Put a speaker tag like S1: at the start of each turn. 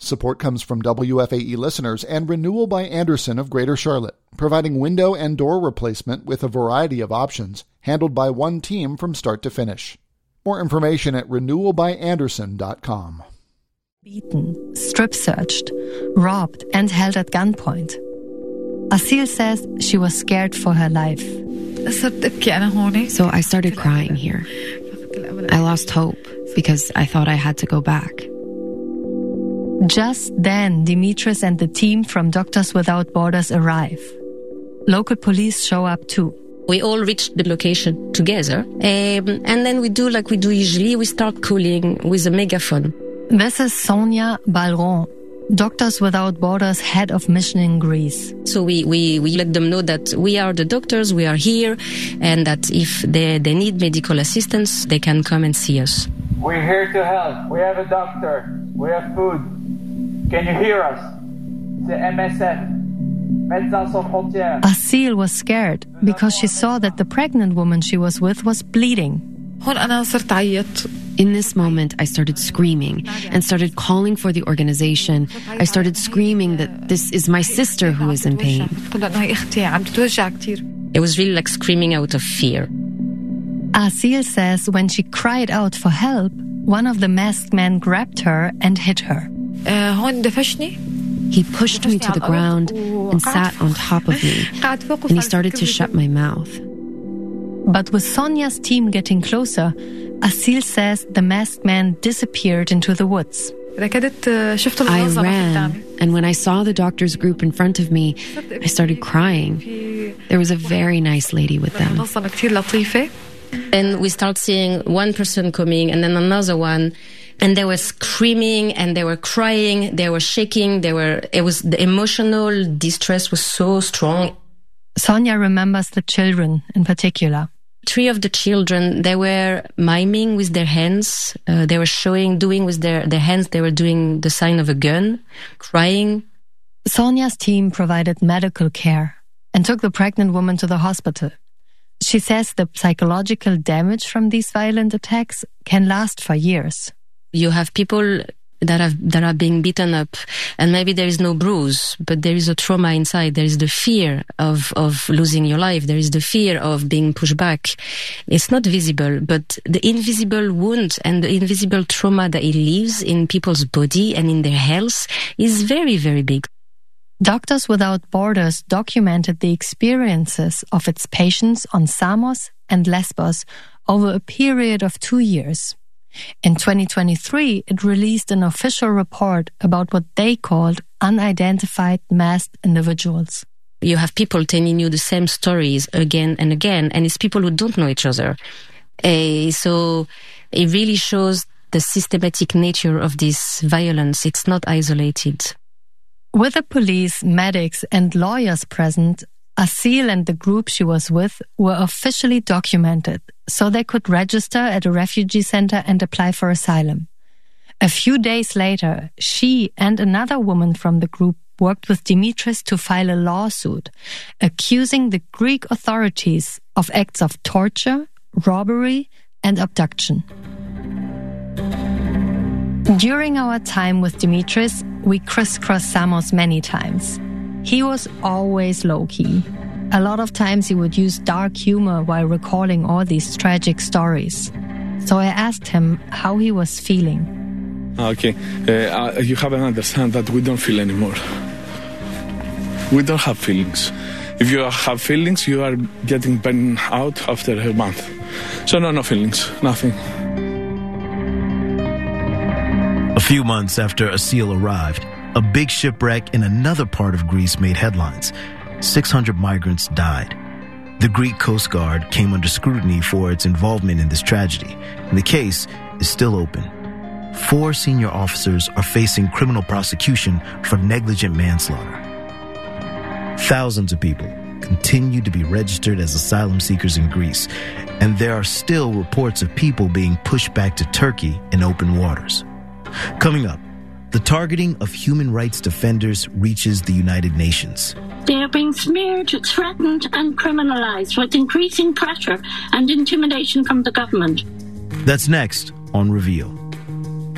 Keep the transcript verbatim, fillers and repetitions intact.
S1: Support comes from W F A E listeners and Renewal by Andersen of Greater Charlotte, providing window and door replacement with a variety of options, handled by one team from start to finish. More information at renewal by andersen dot com.
S2: Beaten, strip-searched, robbed, and held at gunpoint. Asil says she was scared for her life.
S3: So I started crying here. I lost hope because I thought I had to go back.
S2: Just then, Dimitris and the team from Doctors Without Borders arrive. Local police show up too.
S4: We all reach the location together, um, and then we do like we do usually, we start calling with a megaphone.
S2: This is Sonia Balron, Doctors Without Borders head of mission in Greece.
S4: So we, we, we let them know that we are the doctors, we are here, and that if they, they need medical assistance, they can come and see us.
S5: We're here to help. We have a doctor. We have food. Can you hear us? The M S F. Médecins Sans Frontières.
S2: Asil was scared because she saw that the pregnant woman she was with was bleeding.
S3: In this moment, I started screaming and started calling for the organization. I started screaming that this is my sister who is in pain.
S4: It was really like screaming out of fear.
S2: Asil says when she cried out for help, one of the masked men grabbed her and hit her.
S3: He pushed me to the ground and sat on top of me, and he started to shut my mouth.
S2: But with Sonia's team getting closer, Asil says the masked man disappeared into the woods.
S3: I ran, and when I saw the doctor's group in front of me, I started crying. There was a very nice lady with them.
S4: And we start seeing one person coming and then another one. And they were screaming and they were crying, they were shaking, they were, it was, the emotional distress was so strong.
S2: Sonia remembers the children in particular.
S4: Three of the children, they were miming with their hands. Uh, they were showing, doing with their, their hands, they were doing the sign of a gun, crying.
S2: Sonia's team provided medical care and took the pregnant woman to the hospital. She says the psychological damage from these violent attacks can last for years.
S4: You have people that have that are being beaten up, and maybe there is no bruise, but there is a trauma inside. There is the fear of of losing your life. There is the fear of being pushed back. It's not visible, but the invisible wound and the invisible trauma that it leaves in people's body and in their health is very, very big.
S2: Doctors Without Borders documented the experiences of its patients on Samos and Lesbos over a period of two years. In twenty twenty-three, it released an official report about what they called unidentified masked individuals.
S4: You have people telling you the same stories again and again, and it's people who don't know each other. Uh, so it really shows the systematic nature of this violence. It's not isolated.
S2: With the police, medics, and lawyers present, Asil and the group she was with were officially documented, so they could register at a refugee center and apply for asylum. A few days later, she and another woman from the group worked with Dimitris to file a lawsuit, accusing the Greek authorities of acts of torture, robbery, and abduction. During our time with Dimitris, we crisscrossed Samos many times. He was always low-key. A lot of times he would use dark humor while recalling all these tragic stories. So I asked him how he was feeling.
S6: Okay, uh, you haven't understand that we don't feel anymore. We don't have feelings. If you have feelings, you are getting burned out after a month. So no, no feelings, nothing.
S7: A few months after Asil arrived, a big shipwreck in another part of Greece made headlines. six hundred migrants died. The Greek Coast Guard came under scrutiny for its involvement in this tragedy, and the case is still open. Four senior officers are facing criminal prosecution for negligent manslaughter. Thousands of people continue to be registered as asylum seekers in Greece, and there are still reports of people being pushed back to Turkey in open waters. Coming up, the targeting of human rights defenders reaches the United Nations.
S8: They are being smeared, threatened and criminalized with increasing pressure and intimidation from the government.
S7: That's next on Reveal.